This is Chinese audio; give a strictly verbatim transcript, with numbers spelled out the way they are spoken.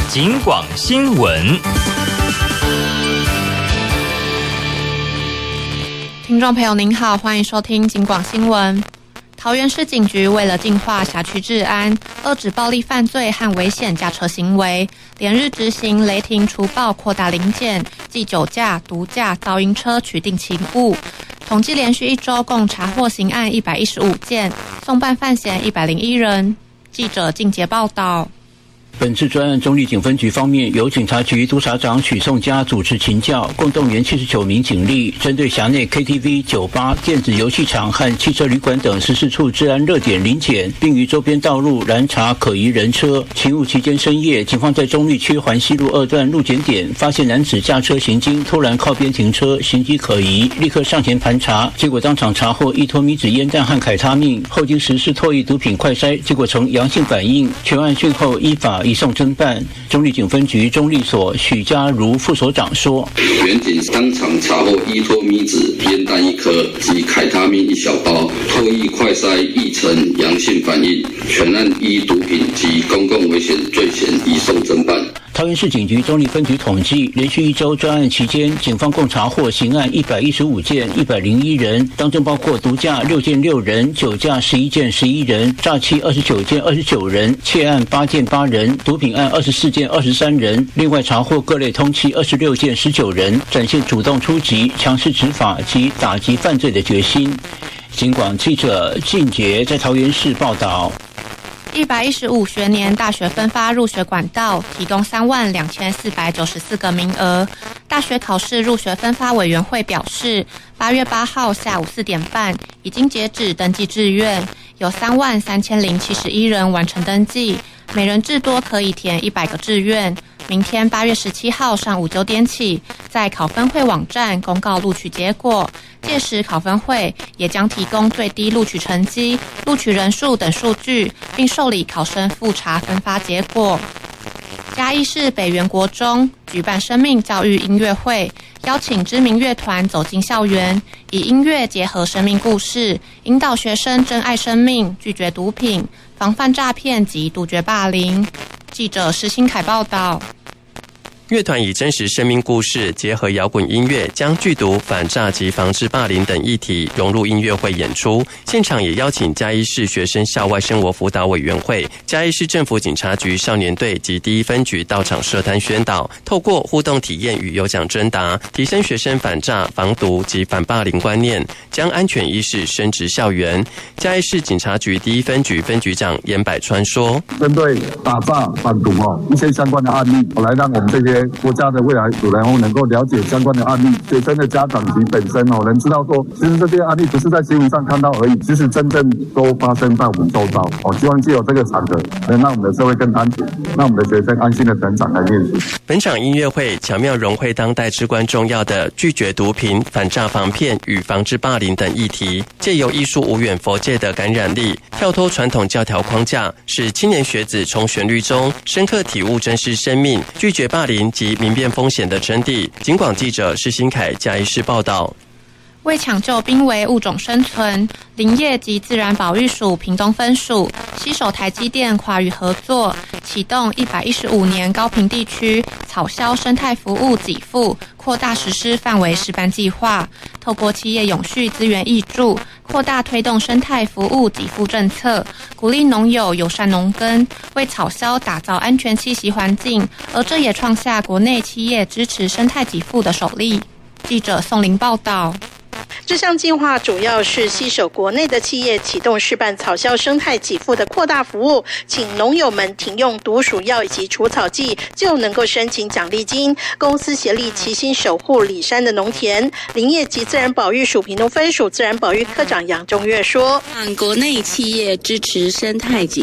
警广新闻。 听众朋友您好，欢迎收听警广新闻。桃园市警局为了净化辖区治安，遏止暴力犯罪和危险驾车行为，连日执行雷霆除暴扩大临检，即酒驾、毒驾、噪音车取缔勤务。统计连续一周共查获刑案一百一十五件，送办犯嫌一百零一人。记者靳杰报道。 本次专案中坜警分局方面，由警察局督察长许颂嘉主持勤教，共动员七十九名警力，针对辖内 K T V、酒吧、电子游戏场和汽车旅馆等十四处治安热点临检，并于周边道路拦查可疑人车。勤务期间深夜，警方在中坜区环西路二段路检点发现男子驾车行经，突然靠边停车，行迹可疑，立刻上前盘查，结果当场查获一托米纸烟弹和凯他命，后经实施唾液毒品快筛，结果呈阳性反应，全案讯后依法移送侦办。中坜警分局中坜所许家如副所长说：“ 原警当场查获依托米纸烟弹一颗及凯他命一小包，唾液快筛亦呈阳性反应，全案依毒品及公共危险罪嫌移送侦办。” 桃园市警局中坜分局统计，连续一周专案期间，警方共查获刑案一百一十五件，一百零一人，当中包括毒驾六件六人，酒驾十一件十一人，诈欺二十九件二十九人，窃案八件八人，毒品案二十四件二十三人。另外查获各类通缉二十六件十九人，展现主动出击、强势执法及打击犯罪的决心。警广记者靳杰在桃园市报道。 一百一十五学年大学分发入学管道提供三万两千四百九十四个名额。大学考试入学分发委员会表示，八月八号下午四点半已经截止登记志愿，有三万三千零七十一人完成登记，每人至多可以填一百个志愿。明天八月十七号上午九点起，在考分会网站公告录取结果。届时考分会也将提供最低录取成绩、录取人数等数据，并受理考生复查分发结果。嘉义市北园国中举办生命教育音乐会，邀请知名乐团走进校园，以音乐结合生命故事，引导学生珍爱生命、拒绝毒品、防范诈骗及杜绝霸凌。记者施新凯报道。 乐团以真实生命故事结合摇滚音乐，将剧毒、反诈及防治霸凌等议题融入音乐会演出。现场也邀请嘉义市学生校外生活辅导委员会、嘉义市政府警察局少年队及第一分局到场设摊宣导，透过互动体验与有奖征答，提升学生反诈、防毒及反霸凌观念，将安全意识深植校园。嘉义市警察局第一分局分局长严百川说：“ 针对打诈、反毒哦一些相关的案例，我来让我们这些国家的未来主人公能够了解相关的案例，学生的家长及本身哦，能知道说，其实这些案例不是在新闻上看到而已，其实真正都发生在我们周遭哦。希望藉由这个场合，能让我们的社会更安全，让我们的学生安心的成长来念书。” 本场音乐会巧妙融汇当代至关重要的拒绝毒品、反诈防骗与防治霸凌等议题，借由艺术无远佛界的感染力，跳脱传统教条框架，使青年学子从旋律中深刻体悟珍视生命、拒绝霸凌及明辨风险的真谛。警广记者施新凯嘉义市报道。 为抢救濒危物种生存，林业及自然保育署屏东分署携手台积电跨域合作，启动一百一十五年高屏地区草鸮生态服务给付扩大实施范围示范计划，透过企业永续资源挹注，扩大推动生态服务给付政策，鼓励农友友善农耕，为草鸮打造安全栖息环境，而这也创下国内企业支持生态给付的首例。记者宋玲报道。 这项计划主要是携手国内的企业启动示范草鸮生态给付的扩大服务，请农友们停用毒鼠药以及除草剂就能够申请奖励金。公司协力齐心守护里山的农田。林业及自然保育署屏东分署自然保育科长杨中月说：“ 让国内企业支持生态给